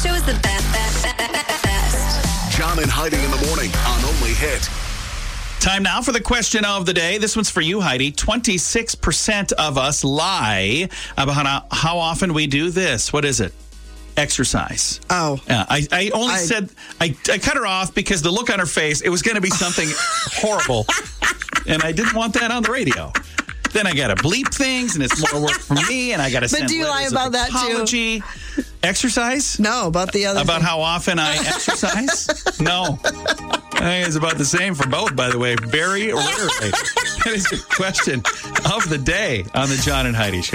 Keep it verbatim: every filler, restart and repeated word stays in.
Show is the best, best, best, best. John and Heidi in the morning on Only Hit. Time now for the question of the day. This one's for you, Heidi. twenty-six percent of us lie about how often we do this. What is it? Exercise. Oh. Yeah, I, I only I- said, I, I cut her off because the look on her face, it was going to be something horrible. And I didn't want that on the radio. Then I got to bleep things, and it's more work for me, and I got to send do you lie letters about of that, too? apology. Exercise? No, about the other About thing. how often I exercise? No. I think it's about the same for both, by the way. Very rarely. That is your question of the day on the John and Heidi Show.